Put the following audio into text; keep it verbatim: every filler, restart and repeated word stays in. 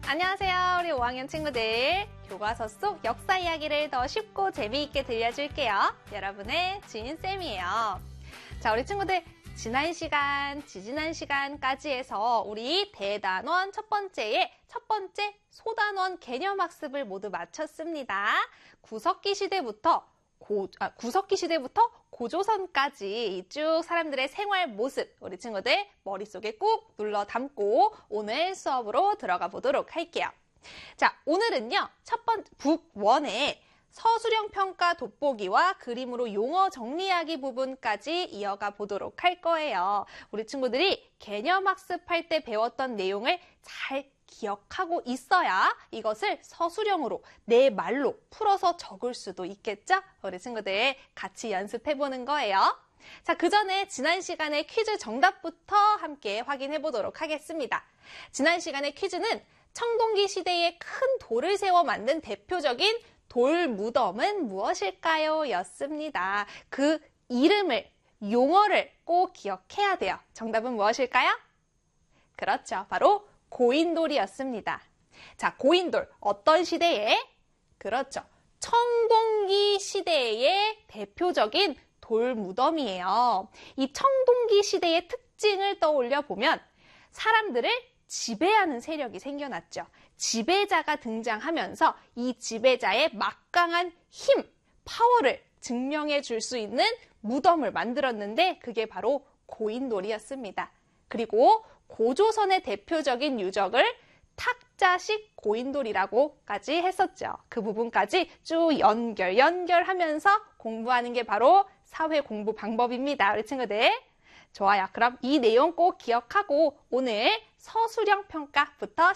안녕하세요, 우리 오 학년 친구들. 교과서 속 역사 이야기를 더 쉽고 재미있게 들려줄게요. 여러분의 지인쌤이에요. 자, 우리 친구들, 지난 시간, 지지난 시간까지 해서 우리 대단원 첫 번째의 첫 번째 소단원 개념학습을 모두 마쳤습니다. 구석기 시대부터 고, 아, 구석기 시대부터 고조선까지 쭉 사람들의 생활 모습, 우리 친구들 머릿속에 꾹 눌러 담고 오늘 수업으로 들어가 보도록 할게요. 자, 오늘은요, 첫 번째 북원의 서술형 평가 돋보기와 그림으로 용어 정리하기 부분까지 이어가 보도록 할 거예요. 우리 친구들이 개념학습할 때 배웠던 내용을 잘 기억하고 있어야 이것을 서술형으로 내 말로 풀어서 적을 수도 있겠죠? 우리 친구들 같이 연습해보는 거예요. 자, 그 전에 지난 시간의 퀴즈 정답부터 함께 확인해 보도록 하겠습니다. 지난 시간의 퀴즈는 청동기 시대에 큰 돌을 세워 만든 대표적인 돌 무덤은 무엇일까요? 였습니다. 그 이름을, 용어를 꼭 기억해야 돼요. 정답은 무엇일까요? 그렇죠. 바로 고인돌이었습니다. 자, 고인돌 어떤 시대에? 그렇죠. 청동기 시대의 대표적인 돌 무덤이에요. 이 청동기 시대의 특징을 떠올려 보면 사람들을 지배하는 세력이 생겨났죠. 지배자가 등장하면서 이 지배자의 막강한 힘, 파워를 증명해 줄 수 있는 무덤을 만들었는데 그게 바로 고인돌이었습니다. 그리고 고조선의 대표적인 유적을 탁자식 고인돌이라고까지 했었죠. 그 부분까지 쭉 연결, 연결하면서 공부하는 게 바로 사회 공부 방법입니다. 우리 친구들. 좋아요. 그럼 이 내용 꼭 기억하고 오늘 서술형 평가부터